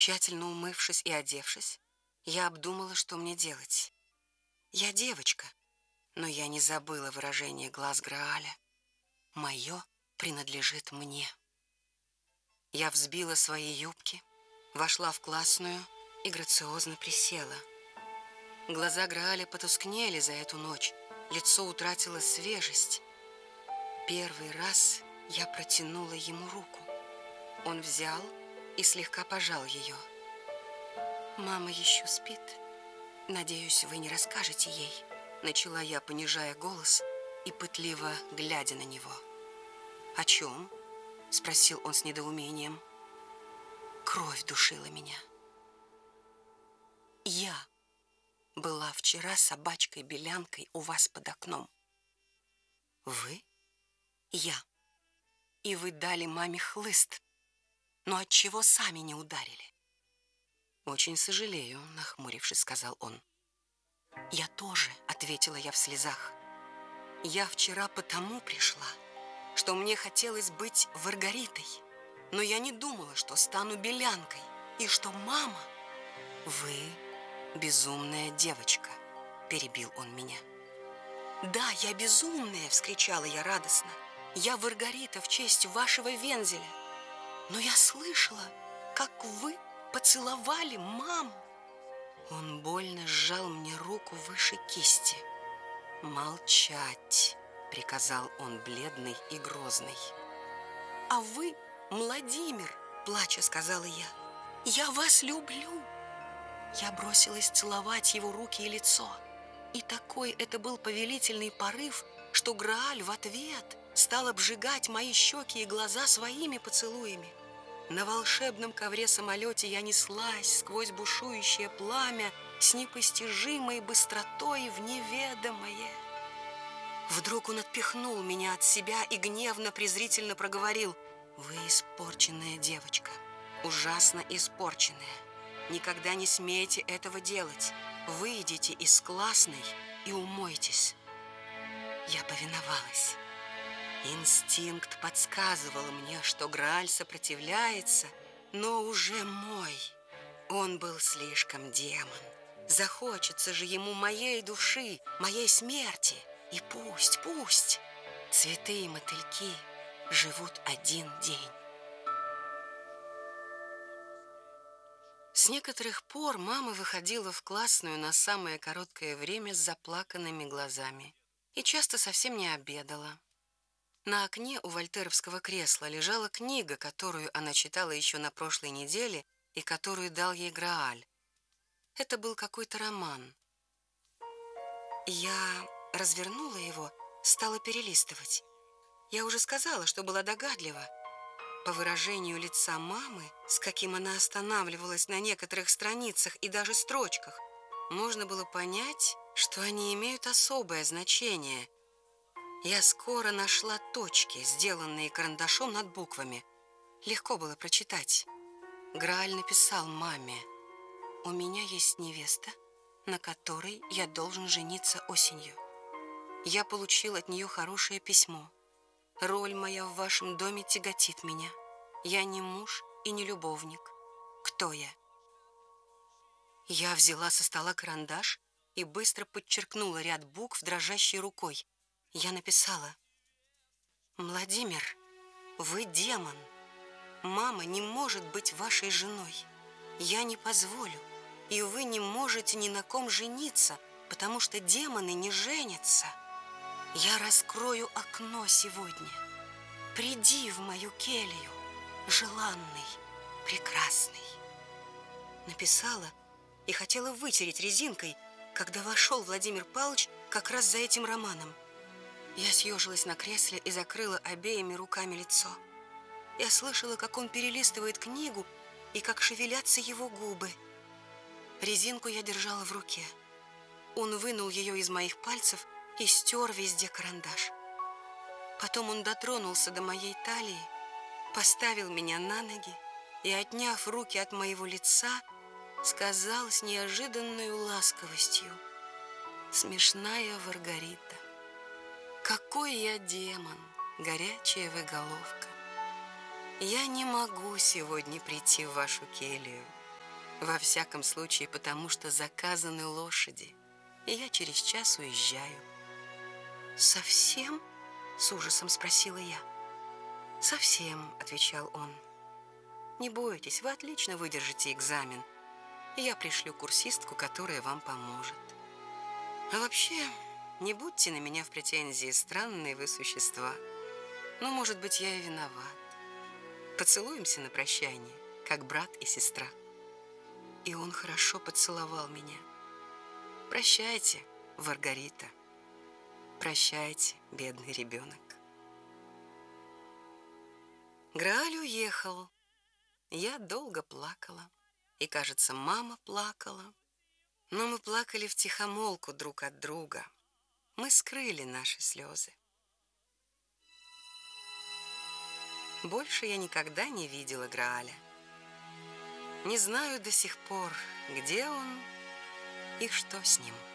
Тщательно умывшись и одевшись, я обдумала, что мне делать. Я девочка, но я не забыла выражение глаз Грааля. Мое принадлежит мне. Я взбила свои юбки, вошла в классную и грациозно присела. Глаза Грааля потускнели за эту ночь, лицо утратило свежесть. Первый раз я протянула ему руку. Он взял и слегка пожал ее. «Мама еще спит. Надеюсь, вы не расскажете ей», — начала я, понижая голос и пытливо глядя на него. «О чем?» — спросил он с недоумением. Кровь душила меня. «Я была вчера собачкой-белянкой у вас под окном». «Вы?» «Я. И вы дали маме хлыст. Но отчего сами не ударили?» «Очень сожалею», — нахмурившись, сказал он. «Я тоже», — ответила я в слезах. «Я вчера потому пришла, что мне хотелось быть Варгаритой, но я не думала, что стану белянкой, и что мама...» «Вы безумная девочка», — перебил он меня. «Да, я безумная!» — вскричала я радостно. «Я Варгарита в честь вашего вензеля. Но я слышала, как вы поцеловали маму». Он больно сжал мне руку выше кисти. «Молчать!» — приказал он, бледный и грозный. «А вы, Владимир!» — плача сказала я. «Я вас люблю!» Я бросилась целовать его руки и лицо. И такой это был повелительный порыв, что Грааль в ответ стал обжигать мои щеки и глаза своими поцелуями. На волшебном ковре-самолете я неслась сквозь бушующее пламя с непостижимой быстротой в неведомое. Вдруг он отпихнул меня от себя и гневно-презрительно проговорил: «Вы испорченная девочка, ужасно испорченная. Никогда не смейте этого делать. Выйдите из классной и умойтесь». Я повиновалась. Инстинкт подсказывал мне, что Грааль сопротивляется, но уже мой. Он был слишком демон. Захочется же ему моей души, моей смерти. И пусть цветы и мотыльки живут один день. С некоторых пор мама выходила в классную на самое короткое время с заплаканными глазами и часто совсем не обедала. На окне у вольтеровского кресла лежала книга, которую она читала еще на прошлой неделе и которую дал ей Грааль. Это был какой-то роман. Я развернула его, стала перелистывать. Я уже сказала, что была догадлива. По выражению лица мамы, с каким она останавливалась на некоторых страницах и даже строчках, можно было понять, что они имеют особое значение. Я скоро нашла точки, сделанные карандашом над буквами. Легко было прочитать. Грааль написал маме: «У меня есть невеста, на которой я должен жениться осенью. Я получил от нее хорошее письмо. Роль моя в вашем доме тяготит меня. Я не муж и не любовник. Кто я?» Я взяла со стола карандаш и быстро подчеркнула ряд букв дрожащей рукой. Я написала: «Владимир, вы демон. Мама не может быть вашей женой. Я не позволю, и вы не можете ни на ком жениться, потому что демоны не женятся. Я раскрою окно сегодня. Приди в мою келью, желанный, прекрасный». Написала и хотела вытереть резинкой, когда вошел Владимир Павлович как раз за этим романом. Я съежилась на кресле и закрыла обеими руками лицо. Я слышала, как он перелистывает книгу и как шевелятся его губы. Резинку я держала в руке. Он вынул ее из моих пальцев и стер везде карандаш. Потом он дотронулся до моей талии, поставил меня на ноги и, отняв руки от моего лица, сказал с неожиданной ласковостью: «Смешная Варгарита, какой я демон, горячая вы головка. Я не могу сегодня прийти в вашу келью. Во всяком случае, потому что заказаны лошади, и я через час уезжаю. «Совсем?» — с ужасом спросила я. «Совсем», — отвечал он. «Не бойтесь, вы отлично выдержите экзамен. Я пришлю курсистку, которая вам поможет. А вообще, не будьте на меня в претензии, странные вы существа. Но, может быть, я и виноват. Поцелуемся на прощание, как брат и сестра». И он хорошо поцеловал меня. «Прощайте, Варгарита. Прощайте, бедный ребенок». Грааль уехал. Я долго плакала. И, кажется, мама плакала. Но мы плакали втихомолку друг от друга. Мы скрыли наши слезы. Больше я никогда не видела Грааля. Не знаю до сих пор, где он и что с ним.